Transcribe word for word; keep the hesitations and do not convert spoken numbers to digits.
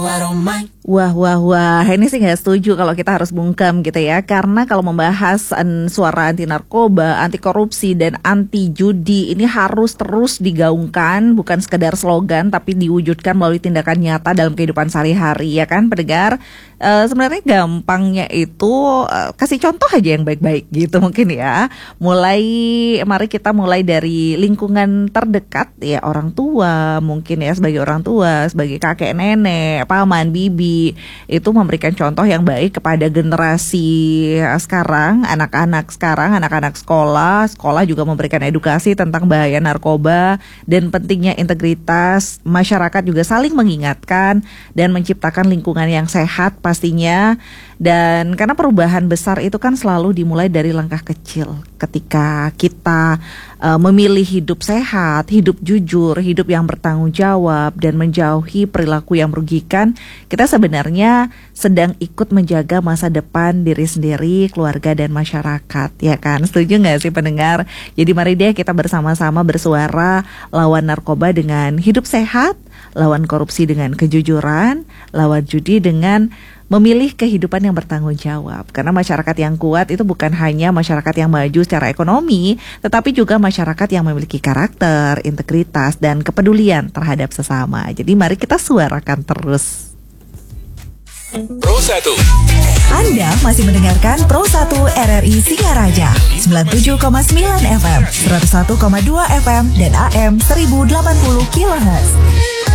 Wah, wah, wah, ini sih nggak setuju kalau kita harus bungkam gitu ya. Karena kalau membahas um, suara anti narkoba, anti korupsi, dan anti judi, ini harus terus digaungkan, bukan sekedar slogan, tapi diwujudkan melalui tindakan nyata dalam kehidupan sehari-hari, ya kan, pendengar? Uh, sebenarnya gampangnya itu uh, kasih contoh aja yang baik-baik gitu mungkin ya. Mulai, mari kita mulai dari lingkungan terdekat, ya orang tua, mungkin ya sebagai orang tua, sebagai kakek nenek, paman, bibi, itu memberikan contoh yang baik kepada generasi sekarang, anak-anak sekarang, anak-anak sekolah. Sekolah juga memberikan edukasi tentang bahaya narkoba dan pentingnya integritas. Masyarakat juga saling mengingatkan dan menciptakan lingkungan yang sehat pastinya. Dan karena perubahan besar itu kan selalu dimulai dari langkah kecil. Ketika kita uh, memilih hidup sehat, hidup jujur, hidup yang bertanggung jawab, dan menjauhi perilaku yang merugikan, kita sebenarnya sedang ikut menjaga masa depan diri sendiri, keluarga, dan masyarakat, ya kan? Setuju nggak sih pendengar? Jadi mari deh kita bersama-sama bersuara lawan narkoba dengan hidup sehat, lawan korupsi dengan kejujuran, lawan judi dengan memilih kehidupan yang bertanggung jawab. Karena masyarakat yang kuat itu bukan hanya masyarakat yang maju secara ekonomi, tetapi juga masyarakat yang memiliki karakter, integritas, dan kepedulian terhadap sesama. Jadi mari kita suarakan terus. Pro satu. Anda masih mendengarkan Pro satu R R I Singaraja sembilan puluh tujuh koma sembilan F M, seratus satu koma dua F M, dan A M seribu delapan puluh kilohertz.